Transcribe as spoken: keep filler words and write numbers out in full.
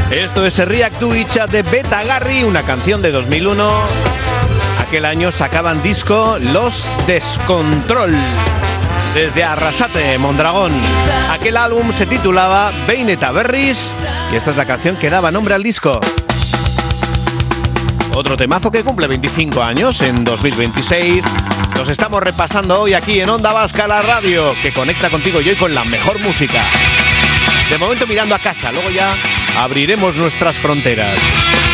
Esto es React to Itcha de Beta Garry, una canción de dos mil uno. Aquel año sacaban disco Los Descontrol desde Arrasate, Mondragón. Aquel álbum se titulaba Beineta Berris y esta es la canción que daba nombre al disco. Otro temazo que cumple veinticinco años en dos mil veintiséis. Los estamos repasando hoy aquí en Onda Vasca, la radio que conecta contigo y hoy con la mejor música. De momento mirando a casa, luego ya abriremos nuestras fronteras.